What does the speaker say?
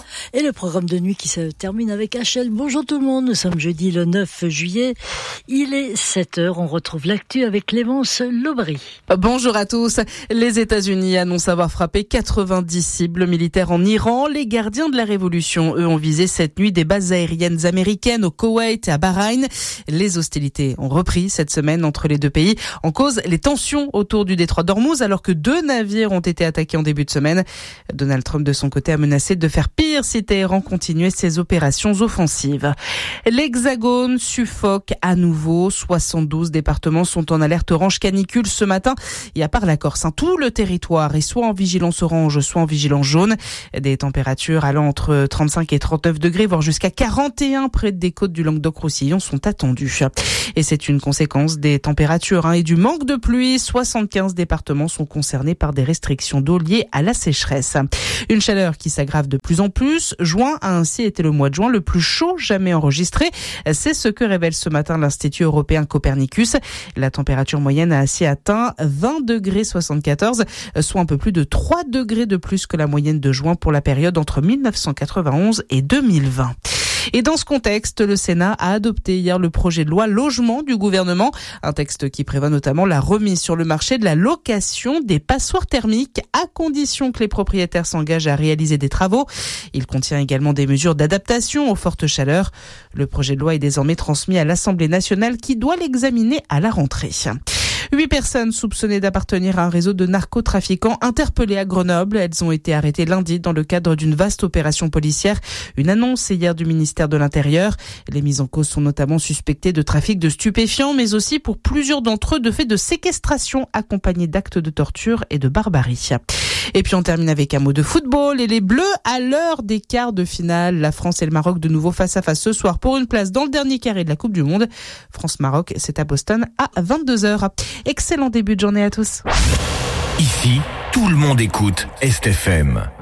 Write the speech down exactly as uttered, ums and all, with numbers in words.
Et le programme de nuit qui se termine avec H L. Bonjour tout le monde, nous sommes jeudi le neuf juillet. Il est sept heures, on retrouve l'actu avec Clémence Lobry. Bonjour à tous. Les États-Unis annoncent avoir frappé quatre-vingt-dix cibles militaires en Iran. Les gardiens de la révolution, eux, ont visé cette nuit des bases aériennes américaines au Koweït et à Bahreïn. Les hostilités ont repris cette semaine entre les deux pays. En cause, les tensions autour du détroit d'Ormuz, alors que deux navires ont été attaqués en début de semaine. Donald Trump, de son côté, a menacé de faire pire si Téhéran continuait ses opérations offensives. L'Hexagone suffoque à nouveau. soixante-douze départements sont en alerte orange canicule ce matin. Et à part la Corse, hein, tout le territoire est soit en vigilance orange, soit en vigilance jaune. Des températures allant entre trente-cinq et trente-neuf degrés, voire jusqu'à quarante et un près des côtes du Languedoc-Roussillon sont attendues. Et c'est une conséquence des températures hein, et du manque de pluie. soixante-quinze départements sont concernés par des restrictions d'eau liées à la sécheresse. Une chaleur qui s'aggrave de plus en plus. Juin a ainsi été le mois de juin le plus chaud jamais enregistré. C'est ce que révèle ce matin l'Institut européen Copernicus. La température moyenne a ainsi atteint vingt degrés soixante-quatorze, soit un peu plus de trois degrés de plus que la moyenne de juin pour la période entre mille neuf cent quatre-vingt-onze et deux mille vingt. Et dans ce contexte, le Sénat a adopté hier le projet de loi logement du gouvernement, un texte qui prévoit notamment la remise sur le marché de la location des passoires thermiques à condition que les propriétaires s'engagent à réaliser des travaux. Il contient également des mesures d'adaptation aux fortes chaleurs. Le projet de loi est désormais transmis à l'Assemblée nationale qui doit l'examiner à la rentrée. Huit personnes soupçonnées d'appartenir à un réseau de narcotrafiquants interpellées à Grenoble. Elles ont été arrêtées lundi dans le cadre d'une vaste opération policière. Une annonce hier du ministère de l'Intérieur. Les mises en cause sont notamment suspectées de trafic de stupéfiants, mais aussi pour plusieurs d'entre eux de faits de séquestration accompagnés d'actes de torture et de barbarie. Et puis on termine avec un mot de football et les Bleus à l'heure des quarts de finale. La France et le Maroc de nouveau face à face ce soir pour une place dans le dernier carré de la Coupe du Monde. France-Maroc, c'est à Boston à vingt-deux heures. Excellent début de journée à tous. Ici, tout le monde écoute Est F M.